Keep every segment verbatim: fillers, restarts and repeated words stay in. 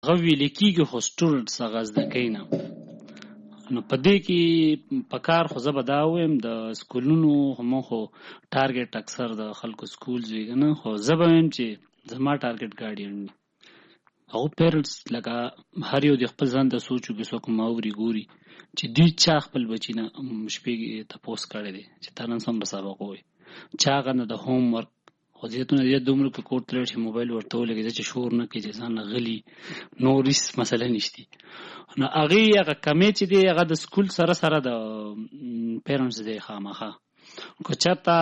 هغه ویل کېږي خو سټوډنټس هغه زده کوي نه. نو په دې کې په کار خو زه به دا ووایم د سکولونو همو خو ټارګېټ اکثر د خلکو سکولز وي که نه، خو زه به وایم چې زما ټارګېټ ګارډین وي. هغو پیرنټس لکه هر یو د خپل ځان ته سوچ وکړي، څوک ماوري ګوري چې دوی چا خپل بچي نه شپې تپوس کړی دی چې تا نن څومره سبق ووایي، چا هغه نه د هوم ورک. خو زیاتونه زیات دومره که کور ته لاړ شي موبایل ورته ولګېږي چې شور نه کوي، چې ځان نه غلي، نور هېڅ مسله نشته. نو هغې هغه کمی چې دی هغه د سکول سره سره د پیرنټس دی. خامخا که چېرته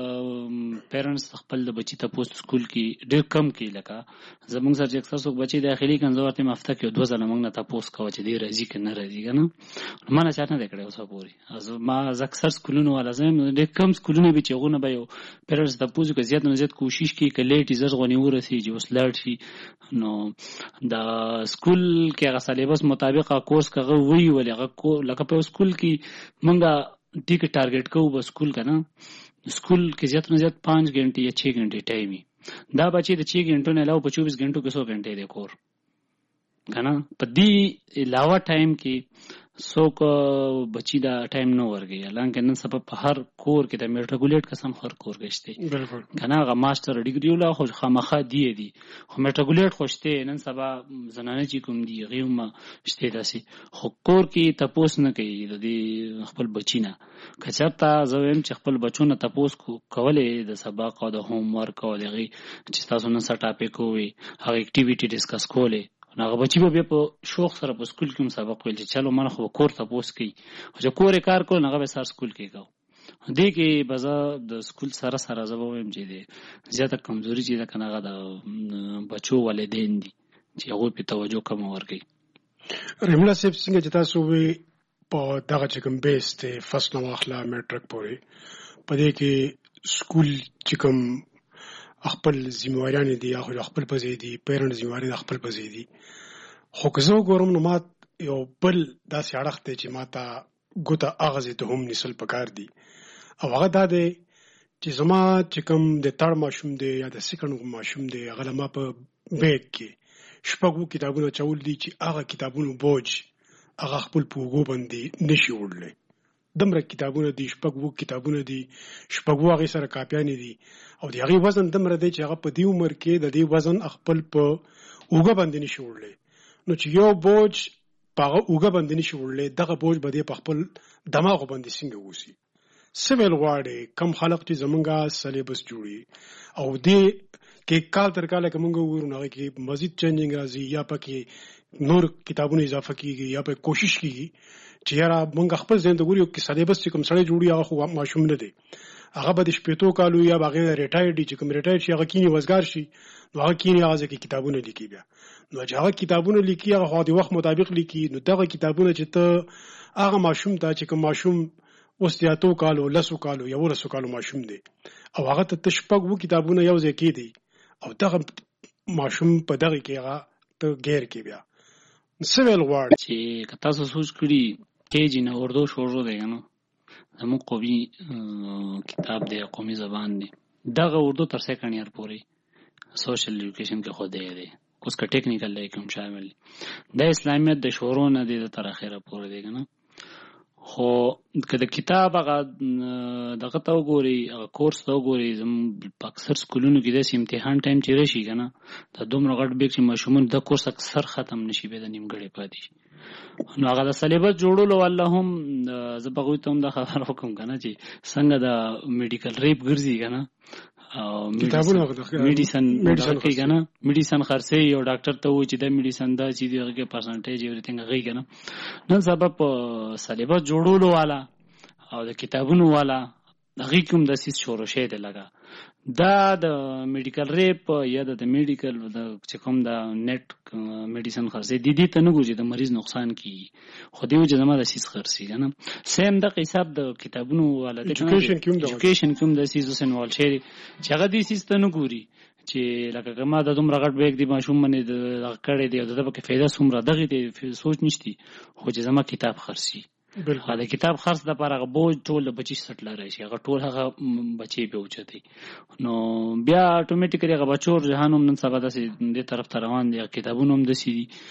پیرنټس خپل د بچي تپوس سکول کې ډېر کم کوي، لکه زموږ سره چې اکثر څوک بچي داخلي کړي زه ورته یم هفته کې یو دوه ځله موږ نه تپوس کوه چې دی راځي که نه راځي که نه. ما نه چا نه دی کړی اوسه پورې. ما زه اکثر سکولونو والا زه یم، ډېر کم سکولونه وي چې هغو نه به یو پیرنټس تپوس وکړي. زیات نه زیات کوشش کوي که لیټ زر غونې ورسېږي چې اوس لاړ شي. نو د سکول کې هغه سلیبس مطابق هغه کورس که هغه ویولي هغه لکه په یو سکول کې موږ ټیک ټارګېټ کوو به سکول که نه، سکول کې زیات نه زیات پانچ घंटे یا چھ घंटे ټایم وي. دا بچي د چھ घंटों نه علاوه په چوبیس घंटों کې څو घंटे دی کور که نه. په دې علاوه ټایم کې څوک بچي دا ټایم نه ورکوي. حالانکه نن سبا په هر کور کې د میټریکولیټ قسم هر کور کې شته که نه، هغه ماسټر ډیګري ولا خو خامخا دی دي، خو میټریکولیټ خو شته. نن سبا زنانه چې کوم دي هغې هم شته داسې، خو کور کې تپوس نه کوي د دې خپل بچي نه. که چېرته زه وایم چې خپل بچو نه تپوس کولی د سبق او د هوم ورک او د هغې چې تاسو نن څه ټاپک ووي هغه اکټیویټي ډسکس کولی، نو هغه بچي به بیا په شوق سره په سکول کې هم سبق ویل چې چلو ما خو کور تپوس کوي، خو چې کور یې کار کول هغه به سر سکول کې کوو. دې کې به زه د سکول سره سره زه به وایم چې د زیاته کمزوري چې ده که نه هغه د بچو والدین دي چې هغوی پرې توجه کمه ورکوي. رحیم الله صاحب څنګه چې تاسو ووایي په دغه چې کوم بیس دی فصل نه واخله میټرک پورې، په دې کې سکول چې کوم خپل ذمہواریانې دي هغه خپل په ځای دي، پیرنټ ذمہواري د خپل په ځای دي. خو که زه وګورم نو ما یو بل داسې اړخ دی چې ما ته ګوته هغه ځای ته هم نیسل پکار دي، او هغه دا دی چې زما چې کوم د تړ ماشوم دی یا د سیکنډ ماشوم دی هغه له ما په بیگ کې شپږ کتابونه چول دي چې هغه کتابونو بوج هغه خپل په اوږو باندې نشي وړلی. دومره کتابونه دي، شپږ کتابونه دي، شپږ هغې سره کاپیانې دي، او د هغې وزن دومره دی چې هغه په دې عمر کې د دې وزن خپل په اوږه باندې نشي وړلی. نو چې یو بوج په هغه اوږه باندې نشي وړلی، دغه بوج به دی په خپل دماغو باندې څنګه ووسي. څه ویل غواړې کم خلک چې زمونږ سلیبس جوړي او دې کې کال تر کاله که مونږ وګورو نو هغې کې مزید چینجنګ راځي یا پکې نور کتابونه اضافه کېږي یا پکې کوشش کېږي چې یاره مونږ خپل ذهن ته ګورو چې سلیبس چې کوم سړی جوړي هغه خو ماشوم نه دی، هغه به د شپېتو کالو یا به هغې ریټایر دي چې کوم ریټایر شي هغه کینې وزګار شي نو هغه کینې هغه ځای کې کتابونه لیکي. بیا نو چې هغه کتابونه لیکي هغه خو د وخت مطابق لیکي، نو دغه کتابونه چې ته هغه ماشوم ته چې کوم ماشوم اوس د اتو کالو لسو کالو یا ولسو کالو ماشوم دی او هغه ته ته شپږ اووه کتابونه یو ځای کې دي او دغه ماشوم په دغه کې هغه ته غیر کې بیا څه ویل غواړي چې که تاسو سوچ کړي کېجي نه اردو شروع دی که نه، زموږ قومي کتاب دی قومي زبان دی، دغه اردو تر سیکنډ ایئر پورې سوشل ایجوکیشن کې خو دی دی اوس که ټیکنیکل دی کې هم شامل دی. د اسلامیت د شروع نه دی تر اخره پورې دی که نه. خو که د کتاب هغه دغه ته وګورئ هغه کورس ته وګورئ، زموږ په اکثر سکولونو کې داسې امتحان ټایم چې راشي که نه دا دومره غټ بیګ چې ماشومان دا کورس اکثر ختم نشي بیا د نیمګړی پاتې شي. نو هغه د سلیبس جوړولو والا هم زه به هغوی ته هم دا خبره وکړم که نه چې څنګه د میډیکل ریپ ګرځي که نه او میډیسن کوي که نه، میډیسن خرڅوي او ډاکټر ته وایي چې دا میډیسن دا چې دی هغې کې پرسنټیج ایوریتینګ هغوی که نه. نن سبا په سلیبس جوړولو والا او د کتابونو والا هغې کې هم دا څیز شروع شوی دی. لکه دا د میډیکل ریپ یا د میډیکل چې کوم د نیټ میډیسن خرڅوي د دې ته نه ګوري چې د مریض نقصان کېږي، خو دې وجه زما دا څیز خرڅي که نه. سیم دغه حساب د کتابونو والا ایجوکیشن کې هم دا څیز اوس انوالو شوی دی چې هغه دې څیز ته نه ګوري چې لکه که ما د دومره غټ بیګ دی ماشوم باندې دغه کړی دی او د ده پکې فایده څومره دغې دی سوچ نشتی، خو چې زما کتاب خرڅي هغه د کتاب خرڅ دپاره هغه بوج ټول د بچي سټ له راشي هغه ټول هغه بچي پې اوچتوي. نو بیا اټومیټیکلي هغه بچو رجحان هم نن سبا داسې دې طرف ته روان دی، کتابونه هم داسې دي